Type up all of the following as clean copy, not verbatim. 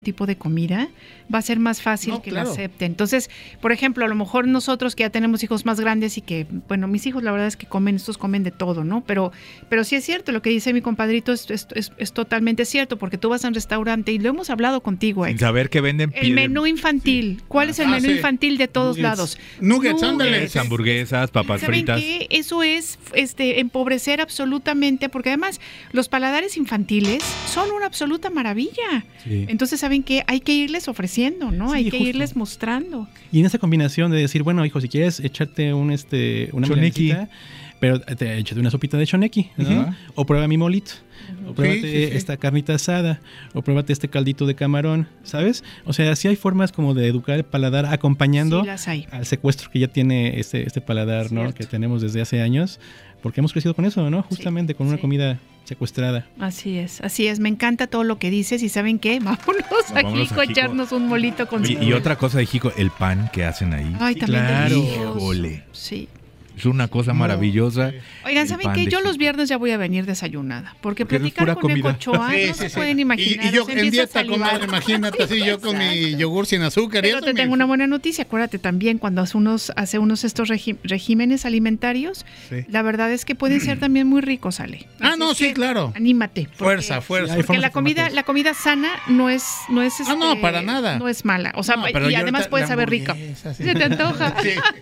tipo de comida, va a ser más fácil que claro. la acepte. Entonces, por ejemplo, a lo mejor nosotros que ya tenemos hijos más grandes y que, bueno, mis hijos la verdad es que estos comen de todo, ¿no? Pero sí es cierto, lo que dice mi compadrito es totalmente cierto, porque tú vas a un restaurante y lo hemos hablado contigo, Sin saber que venden el menú infantil. Sí. ¿Cuál es el menú infantil de todos lados? Nuggets, ándale. Hamburguesas, papas ¿Saben fritas. qué? Eso es empobrecer absolutamente, porque además los paladares infantiles son una absoluta maravilla. Sí. Entonces, ¿saben qué? Hay que irles ofreciendo, ¿no? Sí, hay que irles mostrando. Y en esa combinación de decir, bueno, hijo, si quieres echarte una milanesita, pero échate una sopita de choneki, ¿no? O prueba mi molito. O pruébate esta carnita asada, o pruébate este caldito de camarón, ¿sabes? O sea, sí hay formas como de educar el paladar acompañando al secuestro que ya tiene este paladar, ¿no? Que tenemos desde hace años, porque hemos crecido con eso, ¿no? Justamente con una comida secuestrada. Así es. Me encanta todo lo que dices y ¿saben qué? Vámonos a Jico a echarnos un molito con su... Y otra cosa de Jico, el pan que hacen ahí. Ay, también delicioso. Híjole. Sí. Es una cosa maravillosa. Oigan, ¿saben qué? Yo los viernes ya voy a venir desayunada, porque platicar con Eco Ochoa no se pueden imaginar. Y yo en dieta, comadre, imagínate, así yo con mi yogur sin azúcar. Pero te tengo una buena noticia, acuérdate también, cuando hace unos estos regímenes alimentarios, la verdad es que pueden ser también muy ricos, Ale. Sí, claro. Anímate. Fuerza. Porque la comida sana no es no, para nada. No es mala, o sea, y además puede saber rica. Se te antoja.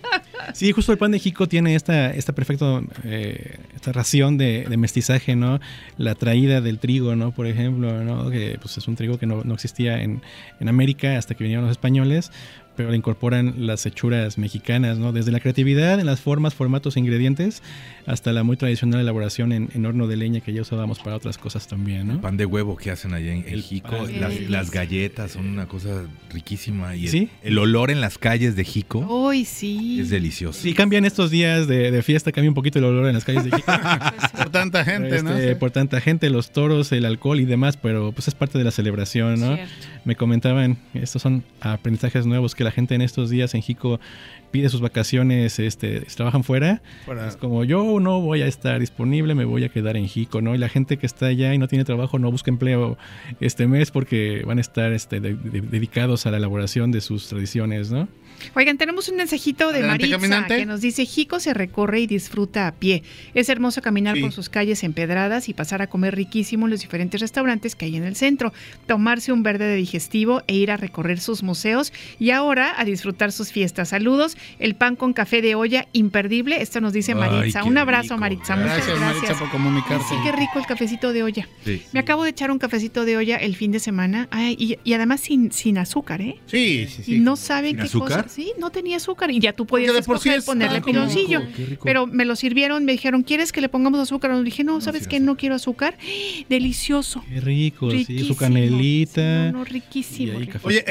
Sí, justo el pan de Jico tiene esta perfecta esta ración de mestizaje, ¿no? La traída del trigo, ¿no? Por ejemplo, ¿no? Que pues es un trigo que no existía en América hasta que vinieron los españoles, pero le incorporan las hechuras mexicanas, ¿no? Desde la creatividad en las formas, formatos e ingredientes, hasta la muy tradicional elaboración en horno de leña que ya usábamos para otras cosas también, ¿no? El pan de huevo que hacen allá en Jico, las galletas son una cosa riquísima y el olor en las calles de Jico es delicioso. Sí, cambian estos días de fiesta, cambia un poquito el olor en las calles de Jico. Por tanta gente, ¿no? Por tanta gente, los toros, el alcohol y demás, pero pues es parte de la celebración, ¿no? Cierto. Me comentaban, estos son aprendizajes nuevos que la gente en estos días en Jico pide sus vacaciones, si trabajan fuera, es como yo no voy a estar disponible, me voy a quedar en Jico, ¿no? Y la gente que está allá y no tiene trabajo no busca empleo este mes porque van a estar dedicados a la elaboración de sus tradiciones, ¿no? Oigan, tenemos un mensajito de Maritza que nos dice: Jico se recorre y disfruta a pie. Es hermoso caminar por sus calles empedradas y pasar a comer riquísimo en los diferentes restaurantes que hay en el centro, tomarse un verde de digestivo e ir a recorrer sus museos y ahora a disfrutar sus fiestas. Saludos, el pan con café de olla imperdible. Esto nos dice Maritza. Un abrazo, rico. Maritza. Muchas gracias, Maritza, por comunicarse. Sí, qué rico el cafecito de olla. Sí. Me acabo de echar un cafecito de olla el fin de semana. Y además sin azúcar, ¿eh? Sí. Y no saben qué cosa. Sí, no tenía azúcar y ya tú podías escoger ponerle piloncillo. Pero me lo sirvieron, me dijeron, ¿quieres que le pongamos azúcar? Y dije, no, ¿sabes qué? No quiero azúcar. Delicioso. Qué rico, riquísimo. Sí, su canelita. Sí, riquísimo. Oye,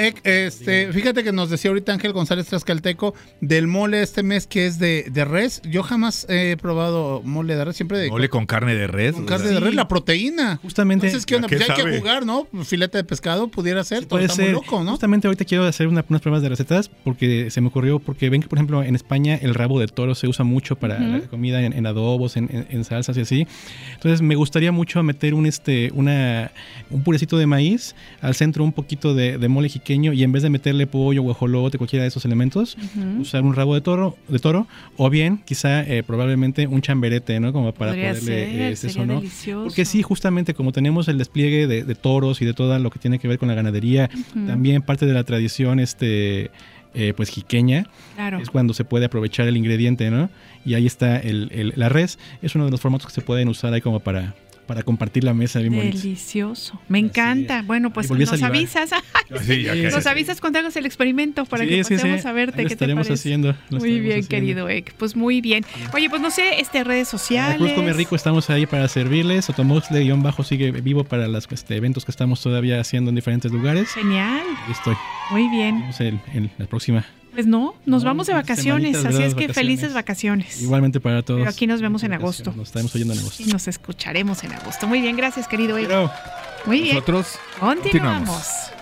fíjate que nos decía ahorita Ángel González Trascalteco del mole este mes que es de res. Yo jamás he probado mole de res, siempre de... Mole con carne de res. Con carne de res, la proteína. Justamente. Entonces, ¿qué onda? Pues ya hay que jugar, ¿no? Filete de pescado pudiera ser. Puede ser. Muy loco, ¿no? Justamente ahorita quiero hacer unas pruebas de recetas porque se me ocurrió, porque ven que, por ejemplo, en España el rabo de toro se usa mucho para la comida en adobos, en salsas y así. Entonces me gustaría mucho meter un purecito de maíz, al centro un poquito de mole jiqueño y en vez de meterle pollo, guajolote, cualquiera de esos elementos, usar un rabo de toro o bien quizá probablemente un chamberete, ¿no? Como para poderle eso, ¿no? Delicioso. Porque sí, justamente como tenemos el despliegue de toros y de todo lo que tiene que ver con la ganadería, también parte de la tradición pues jiqueña, claro. Es cuando se puede aprovechar el ingrediente, ¿no? Y ahí está la res, es uno de los formatos que se pueden usar ahí como para compartir la mesa. Delicioso, me encanta. Bueno, pues nos avisas. Nos avisas cuando hagas el experimento para que pasemos a verte. ¿Qué te parece? Haciendo. Muy bien, querido Ek. Pues muy bien. Oye, pues no sé, redes sociales. Cruz Come Rico, estamos ahí para servirles. Otomoxle_ sigue vivo para los eventos que estamos todavía haciendo en diferentes lugares. Genial. Ahí estoy. Muy bien. Vamos en la próxima. Pues nos vamos de vacaciones, así es que felices vacaciones. Igualmente para todos. Pero aquí nos vemos en agosto. Nos estaremos oyendo en agosto. Y nos escucharemos en agosto. Muy bien, gracias, querido Ek. Pero muy bien. Nosotros continuamos.